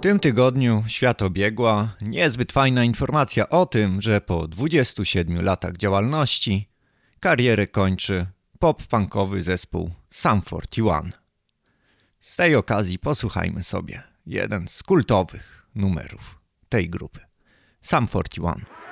tym tygodniu świat obiegła niezbyt fajna informacja o tym, że po 27 latach działalności karierę kończy pop-punkowy zespół Sum 41. Z tej okazji posłuchajmy sobie jeden z kultowych numerów tej grupy. Sum 41.